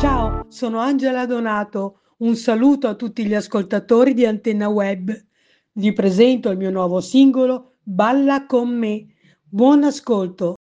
Ciao, sono Angela Donato. Un saluto a tutti gli ascoltatori di Antenna Web. Vi presento il mio nuovo singolo Balla con me. Buon ascolto.